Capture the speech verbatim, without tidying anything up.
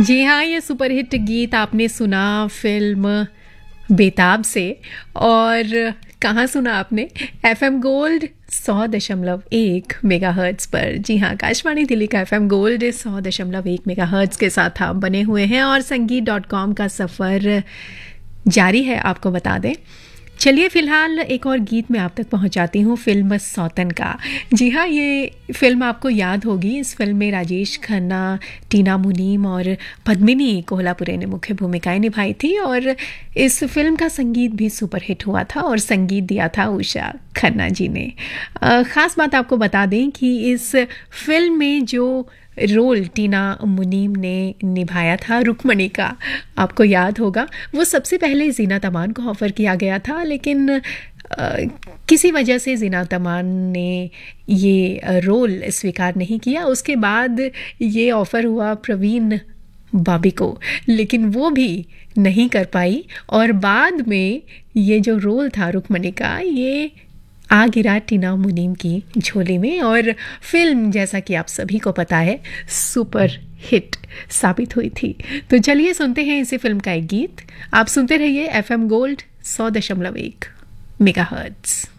जी हाँ, ये सुपरहिट गीत आपने सुना फिल्म बेताब से। और कहाँ सुना आपने? एफएम गोल्ड सौ दशमलव एक मेगाहर्ट्ज पर। जी हाँ, आकाशवाणी दिल्ली का एफएम गोल्ड सौ दशमलव एक मेगाहर्ट्ज के साथ आप बने हुए हैं और संगीत डॉट कॉम का सफ़र जारी है, आपको बता दें। चलिए फ़िलहाल एक और गीत मैं आप तक पहुंचाती हूँ, फिल्म सौतन का। जी हाँ, ये फिल्म आपको याद होगी। इस फिल्म में राजेश खन्ना, टीना मुनीम और पद्मिनी कोल्हापुरे ने मुख्य भूमिकाएं निभाई थी और इस फिल्म का संगीत भी सुपरहिट हुआ था और संगीत दिया था उषा खन्ना जी ने। ख़ास बात आपको बता दें कि इस फिल्म में जो रोल टीना मुनीम ने निभाया था रुक्मणी का, आपको याद होगा, वो सबसे पहले ज़ीनत अमान को ऑफ़र किया गया था, लेकिन आ, किसी वजह से ज़ीनत अमान ने ये रोल स्वीकार नहीं किया। उसके बाद ये ऑफ़र हुआ प्रवीण बाबी को, लेकिन वो भी नहीं कर पाई और बाद में ये जो रोल था रुक्मणी का, ये आ गिरा टीना मुनीम की झोली में और फिल्म, जैसा कि आप सभी को पता है, सुपर हिट साबित हुई थी। तो चलिए सुनते हैं इसी फिल्म का एक गीत। आप सुनते रहिए एफएम गोल्ड सौ दशमलव एक मेगाहर्ट्ज।